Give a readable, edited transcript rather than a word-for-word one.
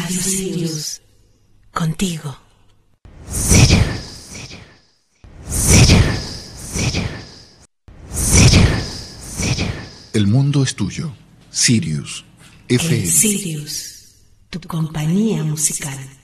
Radio Sirius. Contigo. El mundo es tuyo. Sirius FM. Sirius, tu compañía musical.